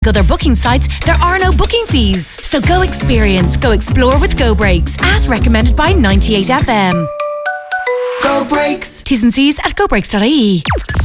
Other booking sites, there are no booking fees. So go experience, go explore with Go Brakes, as recommended by 98FM. Go Brakes. T's and C's at gobrakes.ie.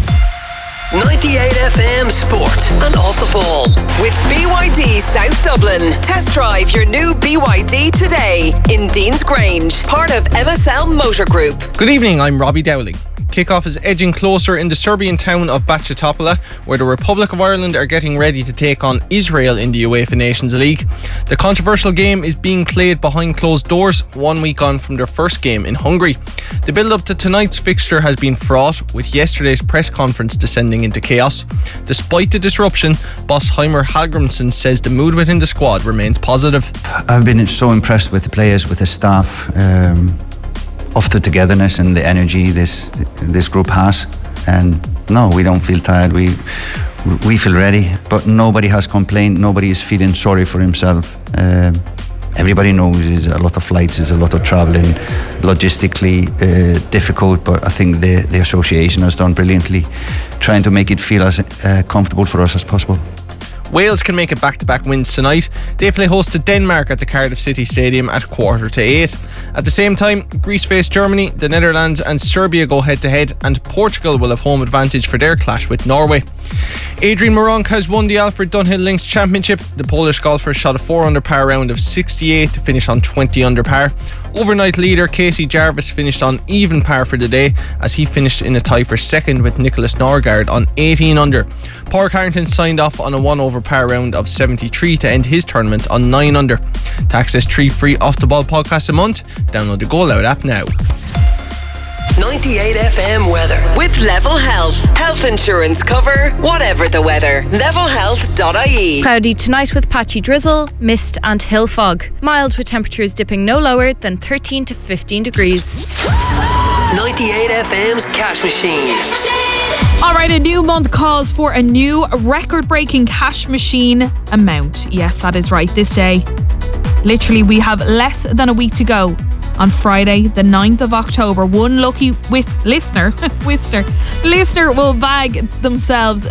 98FM Sport and Off the Ball with BYD South Dublin. Test drive your new BYD today in Dean's Grange, part of MSL Motor Group. Good evening, I'm Robbie Dowling. Kickoff is edging closer in the Serbian town of Bachatopola, where the Republic of Ireland are getting ready to take on Israel in the UEFA Nations League. The controversial game is being played behind closed doors, 1 week on from their first game in Hungary. The build-up to tonight's fixture has been fraught, with yesterday's press conference descending into chaos. Despite the disruption, boss Heimer Hallgrimsson says the mood within the squad remains positive. I've been so impressed with the players, with the staff, of the togetherness and the energy this group has. And no, we don't feel tired. We feel ready, but nobody has complained. Nobody is feeling sorry for himself. Everybody knows there's a lot of flights, there's a lot of traveling, logistically difficult, but I think the association has done brilliantly, trying to make it feel as comfortable for us as possible. Wales can make it back-to-back wins tonight. They play host to Denmark at the Cardiff City Stadium at 7:45. At the same time, Greece face Germany, the Netherlands and Serbia go head-to-head, and Portugal will have home advantage for their clash with Norway. Adrian Moronk has won the Alfred Dunhill Links Championship. The Polish golfer shot a 4-under par round of 68 to finish on 20 under par. Overnight leader Casey Jarvis finished on even par for the day, as he finished in a tie for second with Nicholas Norgard on 18 under. Paul Carrington signed off on a 1-over par round of 73 to end his tournament on 9 under. To access 3 free Off the Ball podcasts a month, download the Go Loud app now. 98FM weather with Level Health. Health insurance cover, whatever the weather. Levelhealth.ie. Cloudy tonight with patchy drizzle, mist and hill fog. Mild with temperatures dipping no lower than 13 to 15 degrees. 98FM's Cash Machine. Alright, a new month calls for a new record-breaking cash machine amount. Yes, that is right. This day, literally, we have less than a week to go. On Friday, the 9th of October, one lucky listener will bag themselves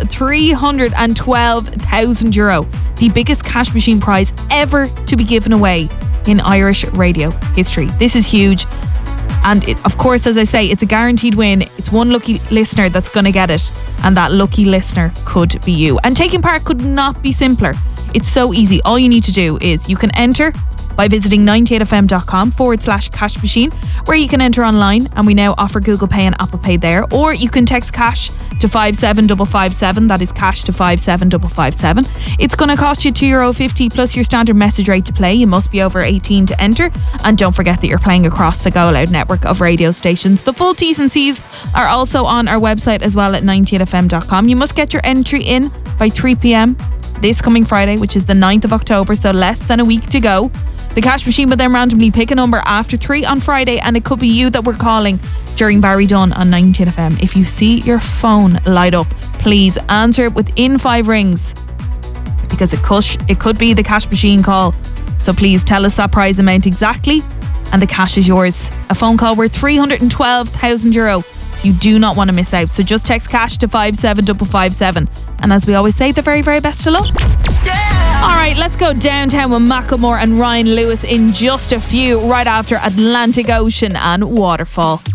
€312,000, the biggest cash machine prize ever to be given away in Irish radio history. This is huge. And of course, as I say, it's a guaranteed win. It's one lucky listener that's going to get it. And that lucky listener could be you. And taking part could not be simpler. It's so easy. All you need to do is you can enter by visiting 98fm.com/cash machine, where you can enter online, and we now offer Google Pay and Apple Pay there. Or you can text cash to 57557, that is cash to 57557. It's going to cost you €2.50 plus your standard message rate to play. You must be over 18 to enter, and don't forget that you're playing across the Go Loud network of radio stations. The full T's and C's are also on our website as well at 98fm.com. You must get your entry in by 3pm this coming Friday, which is the 9th of October, so less than a week to go. The cash machine will then randomly pick a number after 3 on Friday, and it could be you that we're calling during Barry Dunn on 98FM. If you see your phone light up, please answer it within 5 rings, because it could be the cash machine call. So please tell us that prize amount exactly, and the cash is yours. A phone call worth €312,000, so you do not want to miss out. So just text cash to 57557, and as we always say, the very, very best of luck. Alright, let's go downtown with Macklemore and Ryan Lewis in just a few, right after Atlantic Ocean and Waterfall.